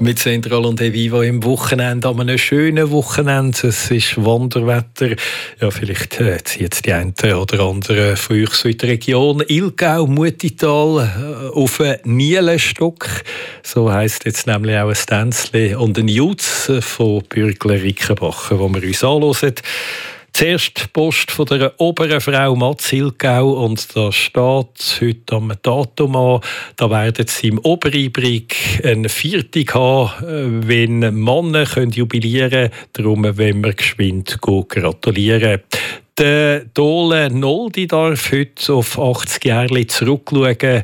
Mit Central und Eviva im Wochenende, an einem schönen Wochenende. Es ist Wanderwetter. Ja, vielleicht zieht die eine oder andere von euch so in die Region Ilgau, Mutital auf einen Nielenstock. So heisst jetzt nämlich auch ein Tänzli und ein Jutz von Bürgler Rickenbacher, wo wir uns anhören. Zuerst die Post von der oberen Frau Matz Ilgau und da steht heute am Datum an, da werden sie im Oberibrig eine Viertig haben, wenn Männer jubilieren können. Darum wollen wir geschwind gratulieren. Der Dole Noldi darf heute auf 80 Jahre zurückschauen.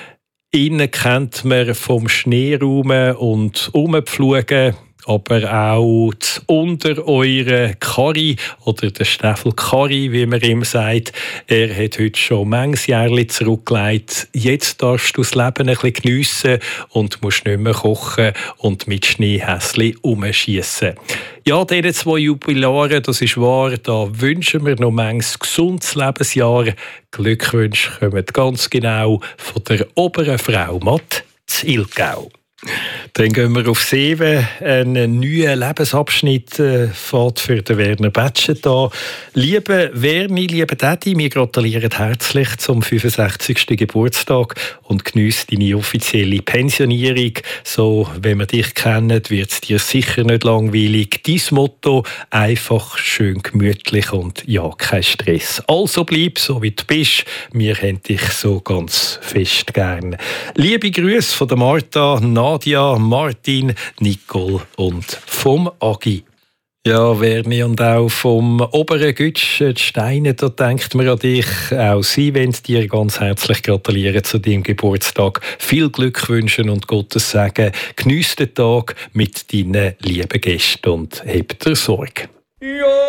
Ihn kennt man vom Schneeraumen und Umpflugen, aber auch das Untereure Karri oder der Steffel Karri, wie man ihm sagt. Er hat heute schon manches Jährchen zurückgelegt. Jetzt darfst du das Leben ein bisschen geniessen und musst nicht mehr kochen und mit Schneehässchen umschiessen. Ja, diese 2 Jubilare, das ist wahr, da wünschen wir noch manches gesundes Lebensjahr. Glückwünsche kommen ganz genau von der oberen Frau Matt zu Ilgau. Dann gehen wir auf 7. Ein neuer Lebensabschnitt fährt für den Werner Betschet an. Liebe Werni, liebe Daddy, wir gratulieren herzlich zum 65. Geburtstag und geniessen deine offizielle Pensionierung. So, wenn wir dich kennen, wird es dir sicher nicht langweilig. Dein Motto: einfach, schön gemütlich und ja, kein Stress. Also bleib so, wie du bist. Wir haben dich so ganz fest gern. Liebe Grüße von der Martha, Nadia, Martin, Nicole und vom Agi. Ja, Werni, und auch vom oberen Gütsch, die Steine, da denkt man an dich. Auch sie wollen dir ganz herzlich gratulieren zu deinem Geburtstag. Viel Glück wünschen und Gottes Segen. Geniess den Tag mit deinen lieben Gästen und hab dir Sorge. Ja.